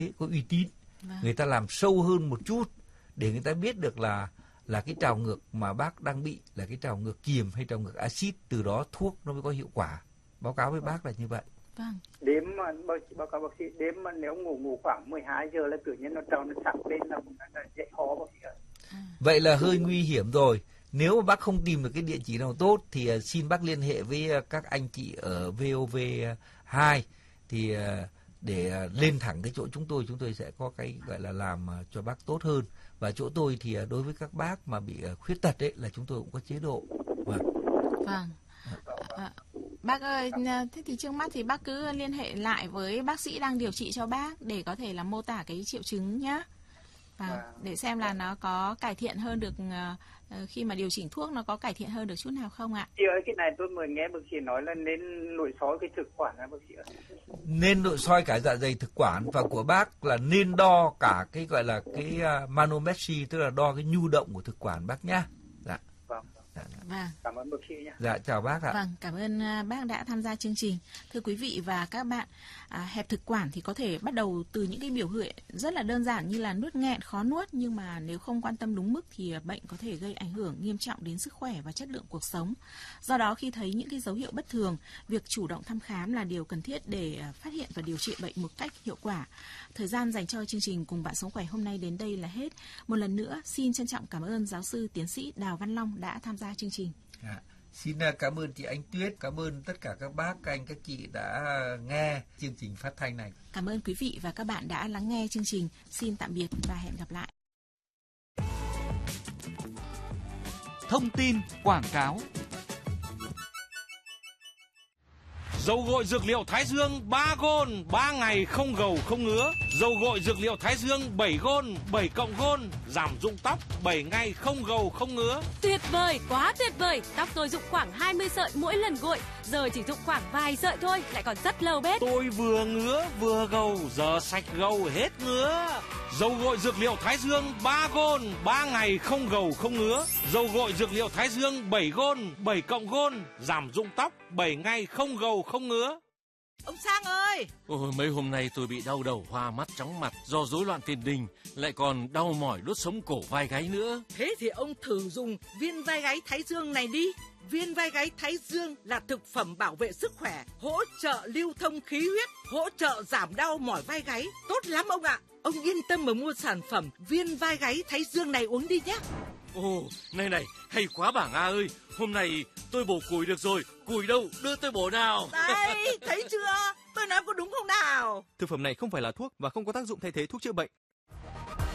có uy tín, người ta làm sâu hơn một chút để người ta biết được là cái trào ngược mà bác đang bị là cái trào ngược kiềm hay trào ngược axit, từ đó thuốc nó mới có hiệu quả. Báo cáo với bác là như vậy. Vâng. Đêm mà báo cáo bác sĩ, đêm mà nếu ngủ khoảng 12 giờ là tự nhiên nó trào nó sặc lên là dễ ho bác sĩ ạ. Vậy là hơi nguy hiểm rồi. Nếu mà bác không tìm được cái địa chỉ nào tốt thì xin bác liên hệ với các anh chị ở VOV2 thì để lên thẳng cái chỗ chúng tôi sẽ có cái gọi là làm cho bác tốt hơn. Và chỗ tôi thì đối với các bác mà bị khuyết tật ấy là chúng tôi cũng có chế độ. Vâng. Bác ơi, thế thì trước mắt thì bác cứ liên hệ lại với bác sĩ đang điều trị cho bác để có thể là mô tả cái triệu chứng nhá. Để xem là nó có cải thiện hơn được, khi mà điều chỉnh thuốc nó có cải thiện hơn được chút nào không ạ? Chị ơi, cái này tôi mới nghe bác sĩ nói là nên nội soi cái thực quản hả bác sĩ ạ? Nên nội soi cả dạ dày thực quản, và của bác là nên đo cả cái gọi là cái manometry, tức là đo cái nhu động của thực quản bác nhá. Dạ. Vâng. Vâng. Cảm ơn bác sĩ nhé. Dạ, chào bác ạ. Vâng, cảm ơn bác đã tham gia chương trình. Thưa quý vị và các bạn, hẹp thực quản thì có thể bắt đầu từ những cái biểu hiện rất là đơn giản như là nuốt nghẹn, khó nuốt, nhưng mà nếu không quan tâm đúng mức thì bệnh có thể gây ảnh hưởng nghiêm trọng đến sức khỏe và chất lượng cuộc sống. Do đó khi thấy những cái dấu hiệu bất thường, việc chủ động thăm khám là điều cần thiết để phát hiện và điều trị bệnh một cách hiệu quả. Thời gian dành cho chương trình Cùng Bạn Sống Khỏe hôm nay đến đây là hết. Một lần nữa xin trân trọng cảm ơn giáo sư tiến sĩ Đào Văn Long đã tham gia chương trình. Xin cảm ơn chị Anh Tuyết, cảm ơn tất cả các bác, các anh, các chị đã nghe chương trình phát thanh này. Cảm ơn quý vị và các bạn đã lắng nghe chương trình. Xin tạm biệt và hẹn gặp lại. Thông tin quảng cáo. Dầu gội dược liệu Thái Dương 3 gôn, 3 ngày không gầu không ngứa. Dầu gội dược liệu Thái Dương 7 gôn, 7 cộng gôn, giảm rụng tóc 7 ngày không gầu không ngứa. Tuyệt vời, quá tuyệt vời. Tóc tôi rụng khoảng 20 sợi mỗi lần gội, giờ chỉ rụng khoảng vài sợi thôi, lại còn rất lâu bết. Tôi vừa ngứa vừa gầu, giờ sạch gầu hết ngứa. Dầu gội dược liệu Thái Dương 3 gôn, 3 ngày không gầu không ngứa. Dầu gội dược liệu Thái Dương 7 gôn, 7 cộng gôn, giảm rụng tóc 7 ngày không gầu không ngứa. Ông Sang ơi! Ôi, mấy hôm nay tôi bị đau đầu, hoa mắt, chóng mặt do rối loạn tiền đình, lại còn đau mỏi đốt sống cổ vai gáy nữa. Thế thì ông thử dùng viên vai gáy Thái Dương này đi. Viên vai gáy Thái Dương là thực phẩm bảo vệ sức khỏe, hỗ trợ lưu thông khí huyết, hỗ trợ giảm đau mỏi vai gáy. Tốt lắm ông ạ! Ông yên tâm mà mua sản phẩm viên vai gáy Thái Dương này uống đi nhé. Ồ, này, hay quá bảng A ơi. Hôm nay tôi bổ củi được rồi. Củi đâu, đưa tôi bổ nào. Đấy, thấy chưa? Tôi nói có đúng không nào? Thực phẩm này không phải là thuốc và không có tác dụng thay thế thuốc chữa bệnh.